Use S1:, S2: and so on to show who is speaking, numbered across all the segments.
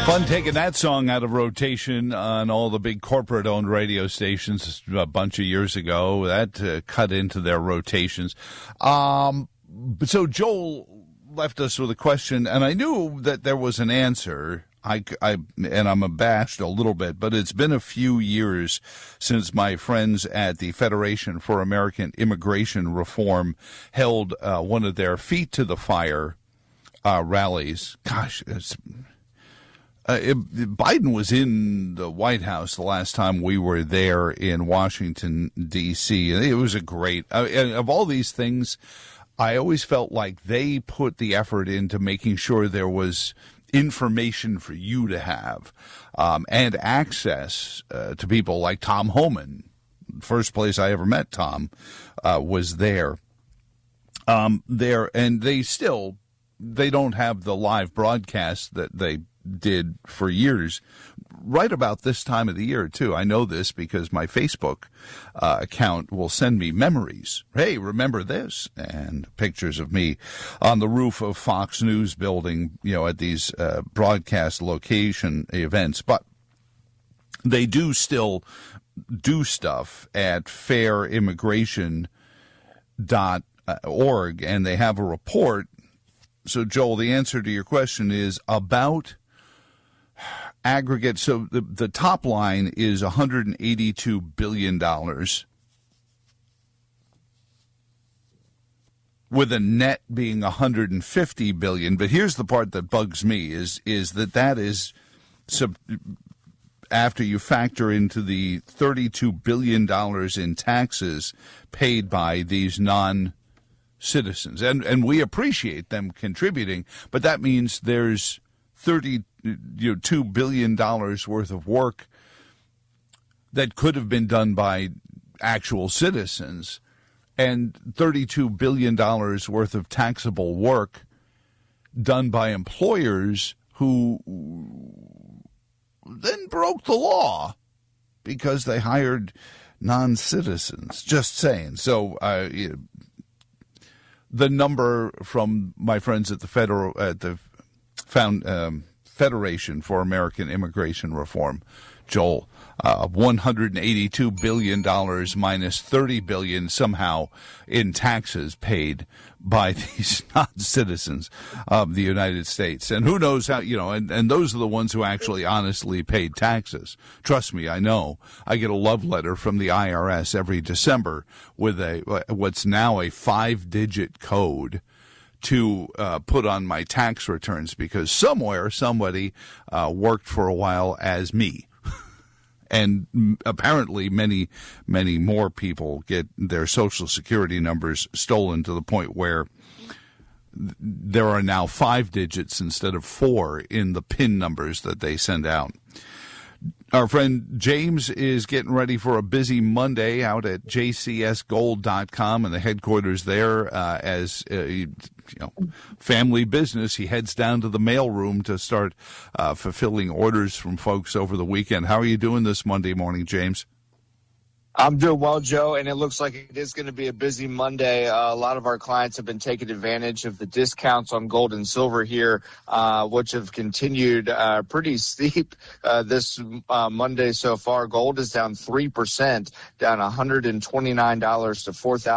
S1: Fun taking that song out of rotation on all the big corporate-owned radio stations a bunch of years ago. That cut into their rotations. So Joel left us with a question, and I knew that there was an answer. And I'm abashed a little bit, but it's been a few years since my friends at the Federation for American Immigration Reform held one of their Feet to the Fire rallies. Gosh, Biden was in the White House the last time we were there in Washington, D.C. It was a great, of all these things, I always felt like they put the effort into making sure there was information for you to have and access to people like Tom Homan. First place I ever met Tom was there. And they don't have the live broadcast that they did for years, right about this time of the year, too. I know this because my Facebook account will send me memories. Hey, remember this? And pictures of me on the roof of Fox News building, at these broadcast location events. But they do still do stuff at fairimigration.org, and they have a report. So, Joel, the answer to your question is about aggregate. So the top line is $182 billion with a net being $150 billion. But here's the part that bugs me is that is after you factor into the $32 billion in taxes paid by these non-citizens. And we appreciate them contributing, but that means there's $2 billion worth of work that could have been done by actual citizens, and $32 billion worth of taxable work done by employers who then broke the law because they hired non-citizens. Just saying. So the number from my friends at the Federation for American Immigration Reform, Joel, $182 billion minus $30 billion somehow in taxes paid by these non-citizens of the United States. And who knows how, and those are the ones who actually honestly paid taxes. Trust me, I know. I get a love letter from the IRS every December with what's now a 5-digit code to put on my tax returns because somewhere somebody worked for a while as me. And apparently many, many more people get their Social Security numbers stolen to the point where there are now 5 digits instead of 4 in the PIN numbers that they send out. Our friend James is getting ready for a busy Monday out at jcsgold.com and the headquarters there as family business. He heads down to the mailroom to start fulfilling orders from folks over the weekend. How are you doing this Monday morning, James?
S2: I'm doing well, Joe, and it looks like it is going to be a busy Monday. A lot of our clients have been taking advantage of the discounts on gold and silver here, which have continued pretty steep this Monday so far. Gold is down 3%, down $129 to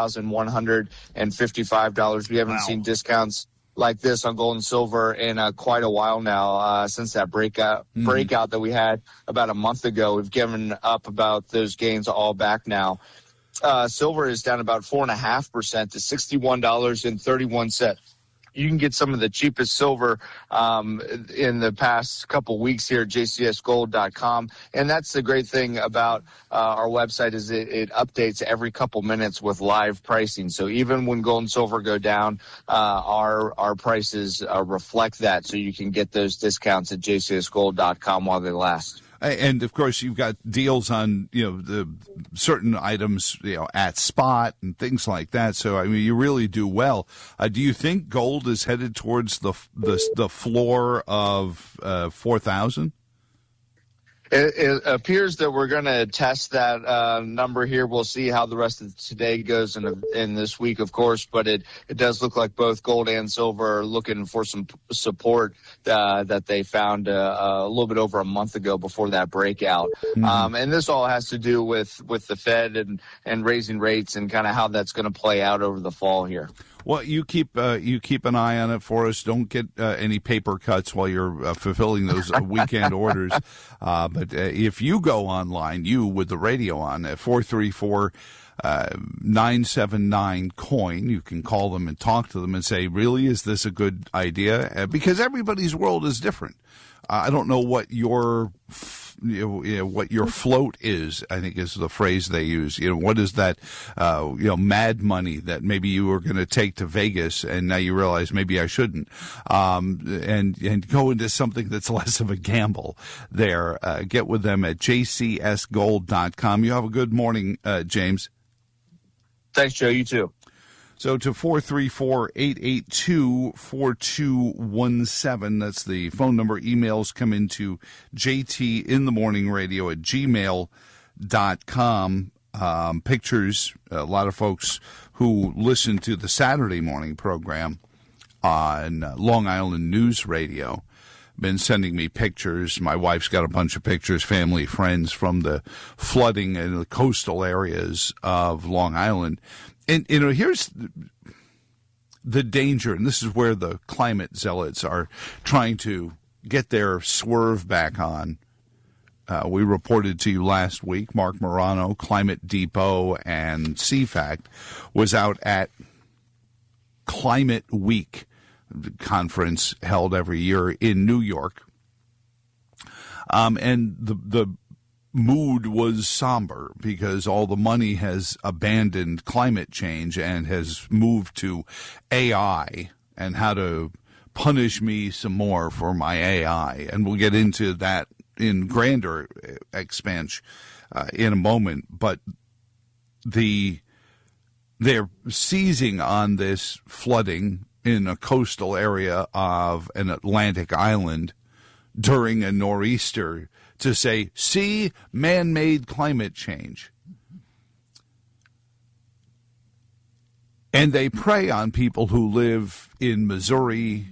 S2: $4,155. We haven't seen discounts like this on gold and silver in quite a while now, since that breakout that we had about a month ago. We've given up about those gains all back now. Silver is down about 4.5% to $61.31. You can get some of the cheapest silver in the past couple weeks here at jcsgold.com. And that's the great thing about our website is it updates every couple minutes with live pricing. So even when gold and silver go down, our prices reflect that. So you can get those discounts at jcsgold.com while they last.
S1: And of course, you've got deals on the certain items at spot and things like that. So I mean, you really do well. Do you think gold is headed towards the floor of 4,000?
S2: It appears that we're going to test that number here. We'll see how the rest of today goes in this week, of course, but it does look like both gold and silver are looking for some support that they found a little bit over a month ago before that breakout. Mm-hmm. And this all has to do with the Fed and raising rates and kind of how that's going to play out over the fall here.
S1: Well, you keep an eye on it for us. Don't get any paper cuts while you're fulfilling those weekend orders. But if you go online, you with the radio on at 434-979-COIN, you can call them and talk to them and say, really, is this a good idea? Because everybody's world is different. I don't know what your what your float is, I think is the phrase they use. What is that, mad money that maybe you were going to take to Vegas and now you realize maybe I shouldn't, and go into something that's less of a gamble there. Get with them at jcsgold.com. You have a good morning, James.
S2: Thanks, Joe. You too.
S1: So to 434-882-4217, that's the phone number. Emails come into jtinthemorningradio@gmail.com. Pictures, a lot of folks who listen to the Saturday morning program on Long Island News Radio been sending me pictures. My wife's got a bunch of pictures, family, friends, from the flooding in the coastal areas of Long Island. And, here's the danger, and this is where the climate zealots are trying to get their swerve back on. We reported to you last week, Mark Morano, Climate Depot, and CFACT was out at Climate Week, the conference held every year in New York. And the mood was somber because all the money has abandoned climate change and has moved to AI and how to punish me some more for my AI. And we'll get into that in grander expansion in a moment. But they're seizing on this flooding in a coastal area of an Atlantic island during a nor'easter to say, see, man-made climate change. And they prey on people who live in Missouri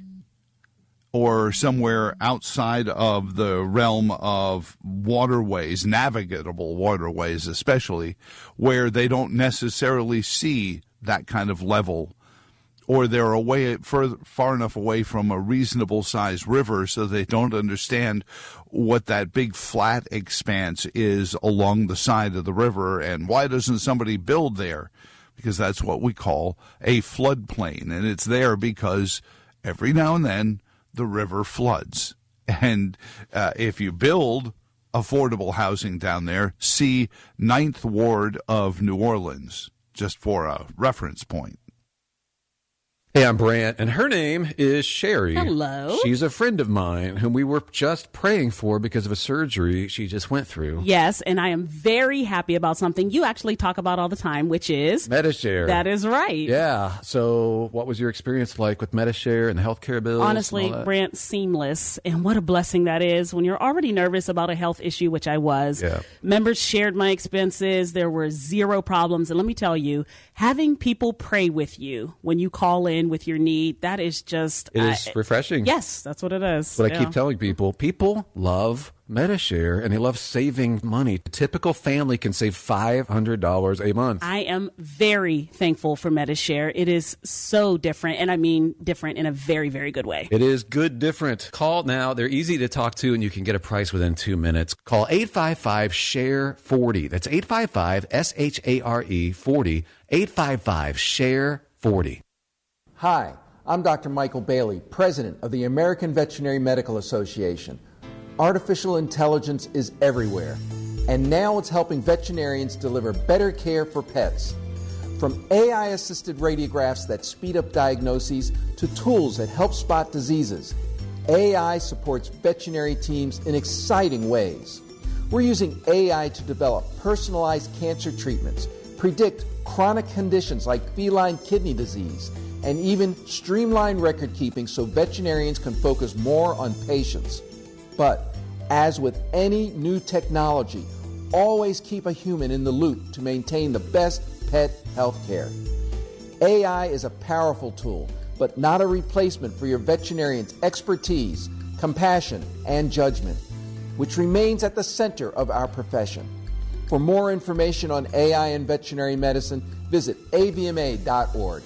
S1: or somewhere outside of the realm of waterways, navigable waterways especially, where they don't necessarily see that kind of level, or they're far enough away from a reasonable-sized river so they don't understand what that big flat expanse is along the side of the river, and why doesn't somebody build there? Because that's what we call a floodplain, and it's there because every now and then the river floods. And if you build affordable housing down there, see 9th Ward of New Orleans, just for a reference point.
S3: Hey, I'm Brant, and her name is Sherry.
S4: Hello.
S3: She's a friend of mine whom we were just praying for because of a surgery she just went through.
S4: Yes, and I am very happy about something you actually talk about all the time, which is
S3: Medi-Share.
S4: That is right.
S3: Yeah. So what was your experience like with Medi-Share and the healthcare bills?
S4: Honestly, Brant, seamless. And what a blessing that is when you're already nervous about a health issue, which I was.
S3: Yeah.
S4: Members shared my expenses. There were zero problems. And let me tell you, having people pray with you when you call in with your need, that is just...
S3: It is refreshing.
S4: Yes, that's what it is.
S3: But I keep telling people love Medi-Share, and they love saving money. A typical family can save $500 a month.
S4: I am very thankful for Medi-Share. It is so different, and I mean different in a very, very good way.
S3: It is good different. Call now. They're easy to talk to, and you can get a price within 2 minutes. Call 855-SHARE-40. That's 855-SHARE-40. 855-SHARE-40.
S5: Hi, I'm Dr. Michael Bailey, President of the American Veterinary Medical Association. Artificial intelligence is everywhere, and now it's helping veterinarians deliver better care for pets. From AI-assisted radiographs that speed up diagnoses to tools that help spot diseases, AI supports veterinary teams in exciting ways. We're using AI to develop personalized cancer treatments, predict chronic conditions like feline kidney disease, and even streamline record keeping so veterinarians can focus more on patients. But As with any new technology, always keep a human in the loop to maintain the best pet health care. AI is a powerful tool, but not a replacement for your veterinarian's expertise, compassion, and judgment, which remains at the center of our profession. For more information on AI and veterinary medicine, visit avma.org.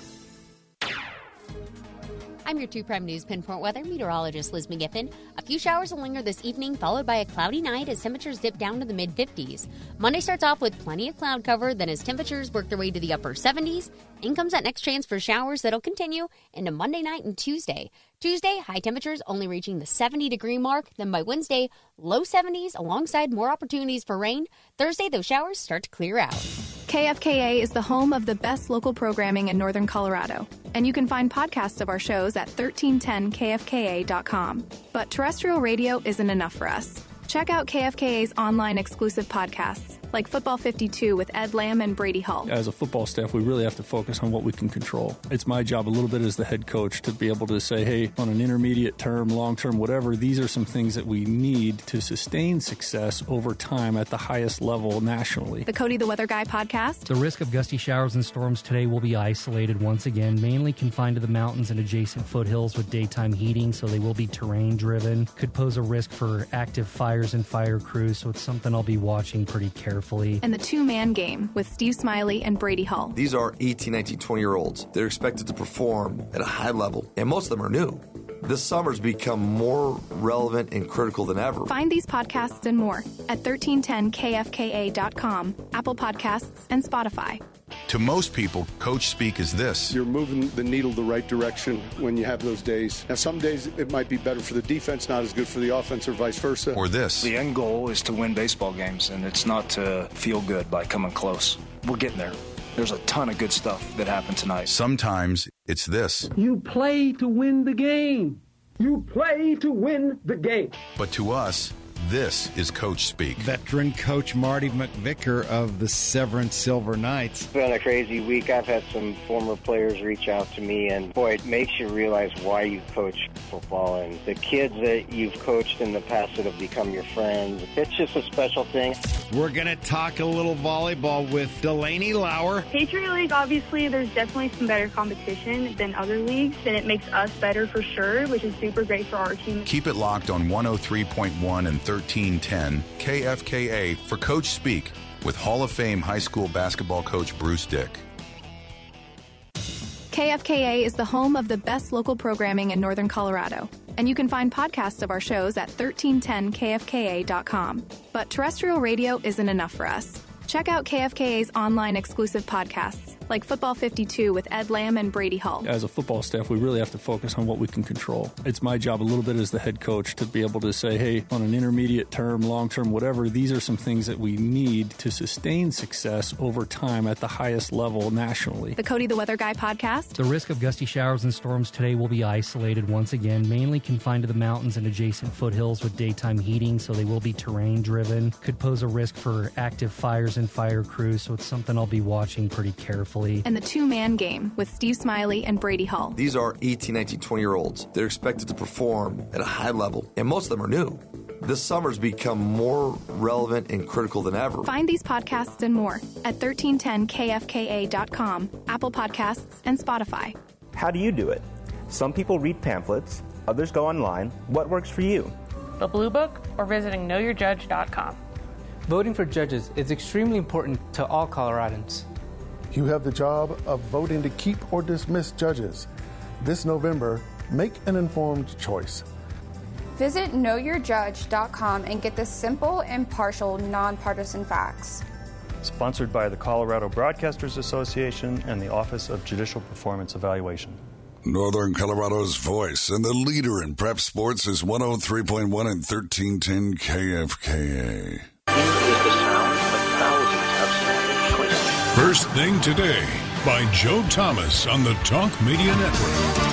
S6: I'm your 2 Prime News Pinpoint weather meteorologist Liz McGiffin. A few showers will linger this evening, followed by a cloudy night as temperatures dip down to the mid-50s. Monday starts off with plenty of cloud cover, then as temperatures work their way to the upper 70s, in comes that next chance for showers that'll continue into Monday night and Tuesday. Tuesday, high temperatures only reaching the 70-degree mark. Then by Wednesday, low 70s alongside more opportunities for rain. Thursday, those showers start to clear out.
S7: KFKA is the home of the best local programming in Northern Colorado, and you can find podcasts of our shows at 1310kfka.com. But terrestrial radio isn't enough for us. Check out KFKA's online exclusive podcasts, like Football 52 with Ed Lamb and Brady Hall.
S8: As a football staff, we really have to focus on what we can control. It's my job a little bit as the head coach to be able to say, hey, on an intermediate term, long term, whatever, these are some things that we need to sustain success over time at the highest level nationally.
S7: The Cody the Weather Guy podcast.
S9: The risk of gusty showers and storms today will be isolated once again, mainly confined to the mountains and adjacent foothills with daytime heating, so they will be terrain driven. Could pose a risk for active fires and fire crews, so it's something I'll be watching pretty carefully.
S7: And the 2-man game with Steve Smiley and Brady Hall.
S10: These are 18, 19, 20-year-olds. They're expected to perform at a high level, and most of them are new. This summer's become more relevant and critical than ever.
S7: Find these podcasts and more at 1310kfka.com, Apple Podcasts, and Spotify.
S11: To most people, Coach Speak is this.
S12: You're moving the needle the right direction when you have those days. Now, some days it might be better for the defense, not as good for the offense, or vice versa.
S11: Or this.
S13: The end goal is to win baseball games, and it's not to feel good by coming close. We're getting there. There's a ton of good stuff that happened tonight.
S11: Sometimes it's this.
S14: You play to win the game. You play to win the game.
S11: But to us, this is Coach Speak.
S15: Veteran coach Marty McVicker of the Severance Silver Knights.
S16: It's been a crazy week. I've had some former players reach out to me, and boy, it makes you realize why you coach football and the kids that you've coached in the past that have become your friends. It's just a special thing.
S15: We're going to talk a little volleyball with Delaney Lauer.
S17: Patriot League, obviously, there's definitely some better competition than other leagues, and it makes us better for sure, which is super great for our team.
S11: Keep it locked on 103.1 and 1310 KFKA for Coach Speak with Hall of Fame high school basketball coach Bruce Dick.
S7: KFKA is the home of the best local programming in Northern Colorado, and you can find podcasts of our shows at 1310kfka.com. But terrestrial radio isn't enough for us. Check out KFKA's online exclusive podcasts, like Football 52 with Ed Lamb and Brady Hall.
S8: As a football staff, we really have to focus on what we can control. It's my job a little bit as the head coach to be able to say, hey, on an intermediate term, long term, whatever, these are some things that we need to sustain success over time at the highest level nationally.
S7: The Cody the Weather Guy podcast.
S9: The risk of gusty showers and storms today will be isolated once again, mainly confined to the mountains and adjacent foothills with daytime heating, so they will be terrain driven. Could pose a risk for active fires and fire crews, so it's something I'll be watching pretty carefully.
S7: And the 2-man game with Steve Smiley and Brady Hall.
S10: These are 18, 19, 20-year-olds. They're expected to perform at a high level, and most of them are new. This summer's become more relevant and critical than ever.
S7: Find these podcasts and more at 1310kfka.com, Apple Podcasts, and Spotify.
S18: How do you do it? Some people read pamphlets, others go online. What works for you?
S19: The Blue Book or visiting knowyourjudge.com.
S20: Voting for judges is extremely important to all Coloradans.
S12: You have the job of voting to keep or dismiss judges. This November, make an informed choice.
S21: Visit knowyourjudge.com and get the simple, impartial, nonpartisan facts.
S22: Sponsored by the Colorado Broadcasters Association and the Office of Judicial Performance Evaluation.
S23: Northern Colorado's voice and the leader in prep sports is 103.1 and 1310 KFKA.
S24: First Thing Today by Joe Thomas on the Talk Media Network.